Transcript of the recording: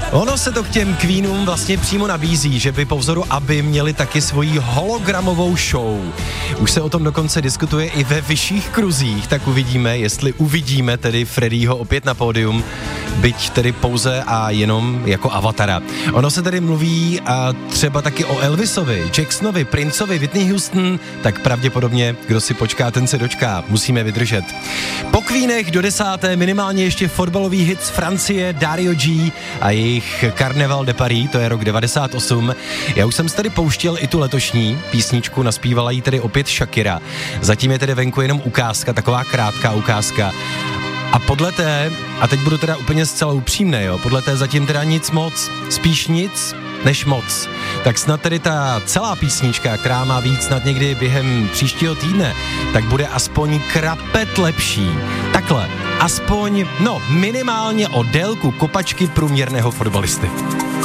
Ono se to k těm Queenům vlastně přímo nabízí, že by po vzoru ABBY měli taky svoji hologramovou show. Už se o tom dokonce diskutuje i ve vyšších kruzích, tak uvidíme, jestli uvidíme tedy Freddieho opět na pódium, byť tedy pouze a jenom jako avatara. Ono se tedy mluví a třeba taky o Elvisovi, Jacksonovi, Princeovi, Whitney Houston, tak pravděpodobně, kdo si počká, ten se dočká. Musíme vydržet. Po Queenech do 10. minimálně ještě fotbalový hit z Francie, Dario G a jejich Carnaval de Paris, to je rok 98. Já už jsem si tady pouštěl i tu letošní písničku, naspívala jí tedy opět Shakira. Zatím je tedy venku jenom ukázka, taková krátká ukázka. A podle té, a teď budu teda úplně zcela upřímnej, jo, podle té zatím teda nic moc, spíš nic než moc. Tak snad tedy ta celá písnička, která má víc snad někdy během příštího týdne, tak bude aspoň krapet lepší. Takhle, aspoň, minimálně o délku kopačky průměrného fotbalisty.